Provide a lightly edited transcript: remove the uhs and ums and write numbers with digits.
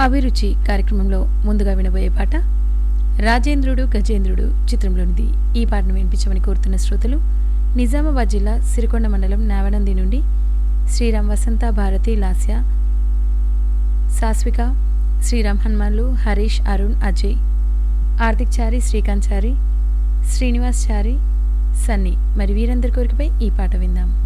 అభిరుచి కార్యక్రమంలో ముందుగా వినబోయే పాట రాజేంద్రుడు గజేంద్రుడు చిత్రంలోనిది. ఈ పాటను వినిపించమని కోరుతున్న శ్రోతలు నిజామాబాద్ జిల్లా సిరికొండ మండలం నావనంది నుండి శ్రీరామ్ వసంత భారతి లాస్య సాస్విక శ్రీరామ్ హనుమాన్లు హరీష్ అరుణ్ అజయ్ ఆర్తిక్ చారి శ్రీకాంత్ చారి శ్రీనివాస్ చారి సన్నీ మరి వీరందరి కోరికపై ఈ పాట విందాం.